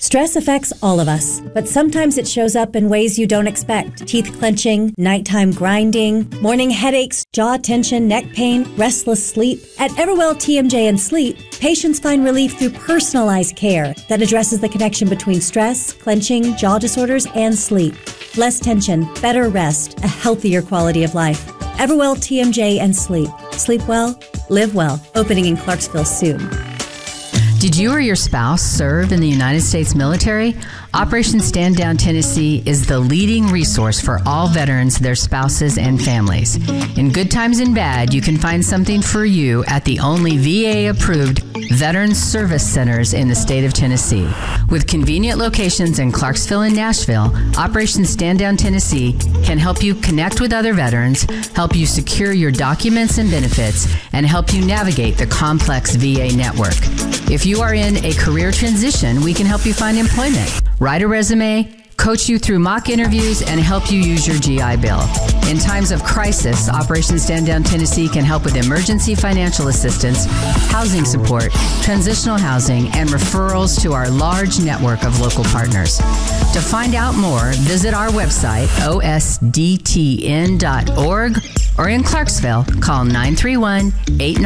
Stress affects all of us, but sometimes it shows up in ways you don't expect. Teeth clenching, nighttime grinding, morning headaches, jaw tension, neck pain, restless sleep. At Everwell TMJ and Sleep, patients find relief through personalized care that addresses the connection between stress, clenching, jaw disorders, and sleep. Less tension, better rest, a healthier quality of life. Everwell TMJ and Sleep. Sleep well, live well. Opening in Clarksville soon. Did you or your spouse serve in the United States military? Operation Stand Down Tennessee is the leading resource for all veterans, their spouses, and families. In good times and bad, you can find something for you at the only VA-approved Veterans Service Centers in the state of Tennessee. With convenient locations in Clarksville and Nashville, Operation Stand Down Tennessee can help you connect with other veterans, help you secure your documents and benefits, and help you navigate the complex VA network. If you are in a career transition, we can help you find employment, write a resume, coach you through mock interviews, and help you use your GI Bill. In times of crisis, Operation Stand Down Tennessee can help with emergency financial assistance, housing support, transitional housing, and referrals to our large network of local partners. To find out more, visit our website, osdtn.org, or in Clarksville, call 931-89